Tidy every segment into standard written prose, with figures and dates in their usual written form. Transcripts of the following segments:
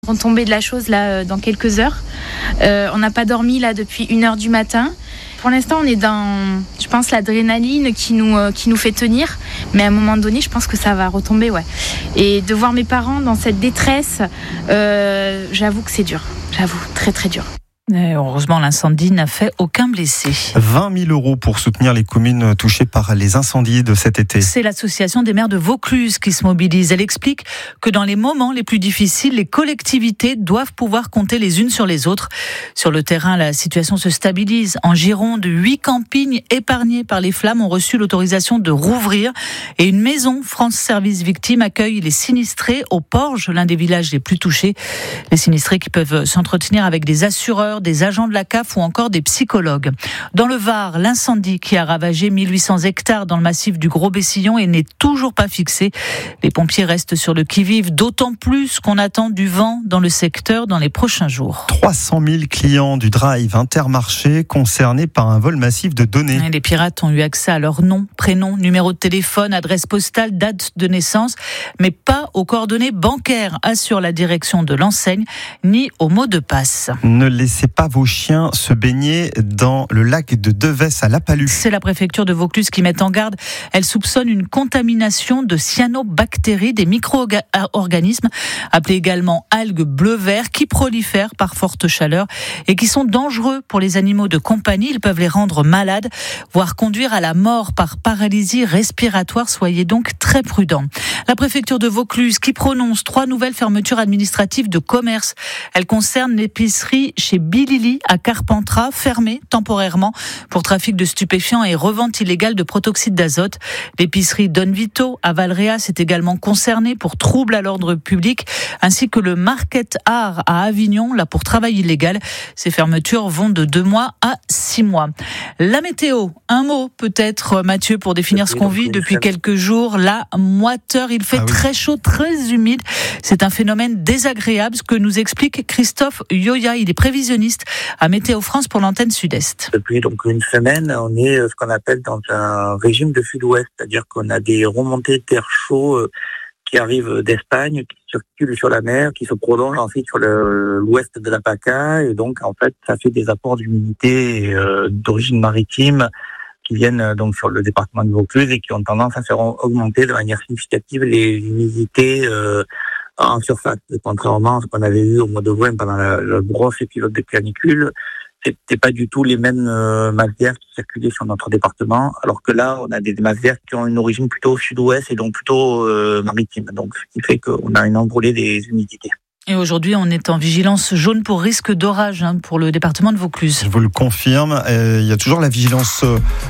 Retombée de la chose là dans quelques heures. On n'a pas dormi là depuis 1h du matin. Pour l'instant, on est dans, je pense, l'adrénaline qui nous fait tenir. Mais à un moment donné, je pense que ça va retomber, ouais. Et de voir mes parents dans cette détresse, j'avoue que c'est dur. J'avoue, très très dur. Et heureusement, l'incendie n'a fait aucun blessé. 20 000 € pour soutenir les communes touchées par les incendies de cet été. C'est l'association des maires de Vaucluse qui se mobilise. Elle explique que dans les moments les plus difficiles, les collectivités doivent pouvoir compter les unes sur les autres. Sur le terrain, la situation se stabilise. En Gironde, 8 campings épargnés par les flammes ont reçu l'autorisation de rouvrir. Et une maison France Service Victimes accueille les sinistrés au Porge, l'un des villages les plus touchés. Les sinistrés qui peuvent s'entretenir avec des assureurs, des agents de la CAF ou encore des psychologues. Dans le Var, l'incendie qui a ravagé 1800 hectares dans le massif du Gros-Bessillon et n'est toujours pas fixé. Les pompiers restent sur le qui-vive, d'autant plus qu'on attend du vent dans le secteur dans les prochains jours. 300 000 clients du Drive Intermarché concernés par un vol massif de données. Les pirates ont eu accès à leur nom, prénom, numéro de téléphone, adresse postale, date de naissance, mais pas aux coordonnées bancaires, assure la direction de l'enseigne, ni au mot de passe. Ne laissez pas vos chiens se baigner dans le lac de Devès à La Palue. C'est la préfecture de Vaucluse qui met en garde. Elle soupçonne une contamination de cyanobactéries, des micro-organismes appelés également algues bleu-vert qui prolifèrent par forte chaleur et qui sont dangereux pour les animaux de compagnie. Ils peuvent les rendre malades, voire conduire à la mort par paralysie respiratoire. Soyez donc très prudents. La préfecture de Vaucluse qui prononce 3 nouvelles fermetures administratives de commerce. Elles concernent l'épicerie chez Bilili à Carpentras, fermée temporairement pour trafic de stupéfiants et revente illégale de protoxyde d'azote. L'épicerie Don Vito à Valréas est également concernée pour troubles à l'ordre public, ainsi que le Market Art à Avignon, là pour travail illégal. Ces fermetures vont de 2 mois à 6 mois. La météo, un mot peut-être, Mathieu, pour définir ce qu'on vit depuis quelques jours. La moiteur, il fait très chaud, très humide. C'est un phénomène désagréable, ce que nous explique Christophe Yoya. Il est prévisionniste à Météo France pour l'antenne Sud-Est. Depuis donc une semaine, on est ce qu'on appelle dans un régime de sud-ouest, c'est-à-dire qu'on a des remontées d'air chaud qui arrivent d'Espagne, qui circulent sur la mer, qui se prolongent ensuite sur l'ouest de la PACA, et donc en fait ça fait des apports d'humidité d'origine maritime qui viennent donc sur le département de Vaucluse et qui ont tendance à faire augmenter de manière significative les humidités en surface, contrairement à ce qu'on avait eu au mois de juin pendant la grosse épisode de canicule. C'était pas du tout les mêmes masses d'air qui circulaient sur notre département, alors que là, on a des masses d'air qui ont une origine plutôt sud-ouest et donc plutôt maritime. Donc, ce qui fait qu'on a une envolée des humidités. Et aujourd'hui, on est en vigilance jaune pour risque d'orage pour le département de Vaucluse. Je vous le confirme, il y a toujours la vigilance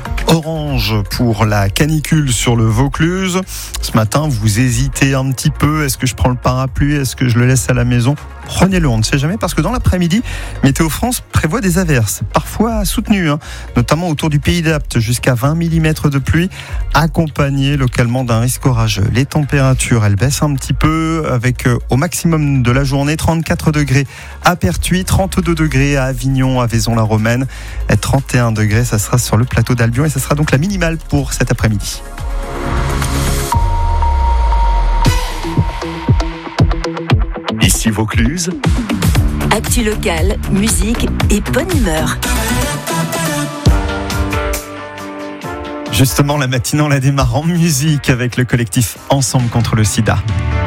orange pour la canicule sur le Vaucluse. Ce matin, vous hésitez un petit peu. Est-ce que je prends le parapluie? Est-ce que je le laisse à la maison? Prenez-le, on ne sait jamais, parce que dans l'après-midi, Météo France prévoit des averses, parfois soutenues, notamment autour du Pays d'Apt, jusqu'à 20 mm de pluie, accompagnées localement d'un risque orageux. Les températures, elles baissent un petit peu, avec au maximum de la journée 34 degrés à Pertuis, 32 degrés à Avignon, à Vaison-la-Romaine, 31 degrés, ça sera sur le plateau d'Albion, et ça sera donc la minimale pour cet après-midi. Ici Vaucluse. Actu locale, musique et bonne humeur. Justement, la matinée, on la démarre en musique avec le collectif Ensemble contre le sida.